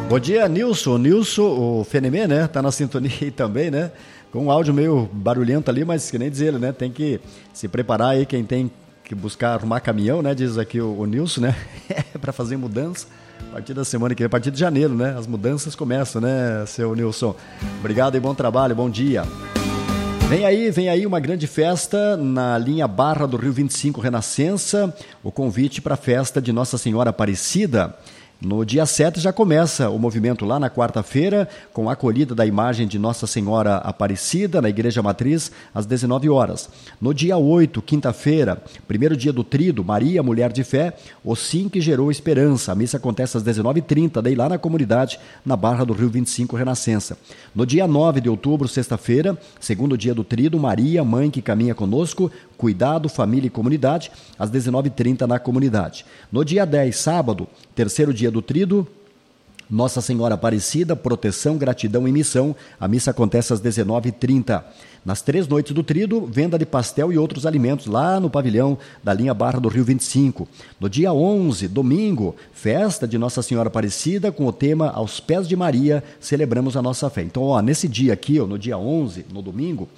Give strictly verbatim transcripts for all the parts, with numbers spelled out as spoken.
Bom dia, Nilson. Nilson, o Fenemê, né? Tá na sintonia aí também, né? Com um áudio meio barulhento ali, mas que nem diz ele, né? Tem que se preparar aí, quem tem que buscar arrumar caminhão, né? Diz aqui o, o Nilson, né? Para fazer mudança. A partir da semana que vem, a partir de janeiro, né? As mudanças começam, né, seu Nilson? Obrigado e bom trabalho, bom dia. Vem aí, vem aí uma grande festa na linha Barra do Rio vinte e cinco Renascença. O convite para a festa de Nossa Senhora Aparecida. No dia sete já começa o movimento lá na quarta-feira, com a acolhida da imagem de Nossa Senhora Aparecida na Igreja Matriz, às dezenove horas. No dia oito, quinta-feira, primeiro dia do Tríduo, Maria, Mulher de Fé, o sim que gerou esperança. A missa acontece às dezenove e trinta, daí lá na comunidade, na Barra do Rio vinte e cinco Renascença. No dia nove de outubro, sexta-feira, segundo dia do Tríduo, Maria, Mãe que caminha conosco, Cuidado, Família e Comunidade, às dezenove e trinta na comunidade. No dia dez, sábado, terceiro dia do Tríduo, Nossa Senhora Aparecida, Proteção, Gratidão e Missão. A missa acontece às dezenove e trinta. Nas três noites do Tríduo, venda de pastel e outros alimentos lá no pavilhão da linha Barra do Rio vinte e cinco. No dia onze, domingo, festa de Nossa Senhora Aparecida com o tema Aos Pés de Maria, celebramos a nossa fé. Então, ó, nesse dia aqui, ó, no dia onze, no domingo,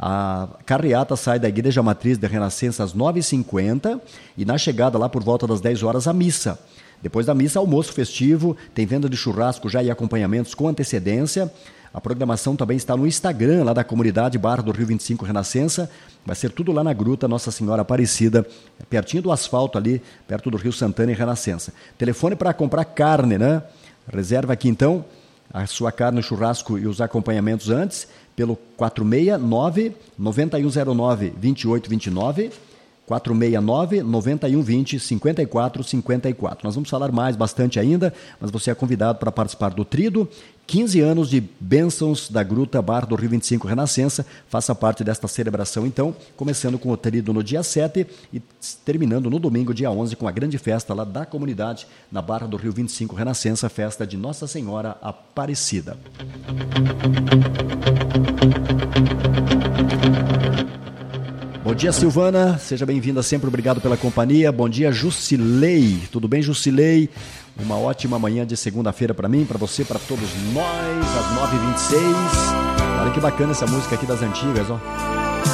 a carreata sai da Igreja Matriz de Renascença às nove e cinquenta e na chegada lá por volta das dez horas a missa. Depois da missa, almoço festivo, tem venda de churrasco já e acompanhamentos com antecedência. A programação também está no Instagram, lá da comunidade Barra do Rio vinte e cinco Renascença. Vai ser tudo lá na Gruta Nossa Senhora Aparecida, pertinho do asfalto ali, perto do Rio Santana e Renascença. Telefone para comprar carne, né? Reserva aqui então a sua carne, o churrasco e os acompanhamentos antes, pelo quatro seis nove, nove um zero nove, dois oito dois nove, quatro seis nove, nove um dois zero, cinco quatro cinco quatro. Nós vamos falar mais bastante ainda, mas você é convidado para participar do Tríduo. quinze anos de bênçãos da Gruta Barra do Rio vinte e cinco Renascença. Faça parte desta celebração, então, começando com o Tríduo no dia sete e terminando no domingo, dia onze, com a grande festa lá da comunidade na Barra do Rio vinte e cinco Renascença, festa de Nossa Senhora Aparecida. Bom dia, Silvana, seja bem-vinda sempre, obrigado pela companhia. Bom dia, Jusilei, tudo bem, Jusilei? Uma ótima manhã de segunda-feira para mim, para você, para todos nós, às nove e vinte e seis. Olha que bacana essa música aqui das antigas, ó.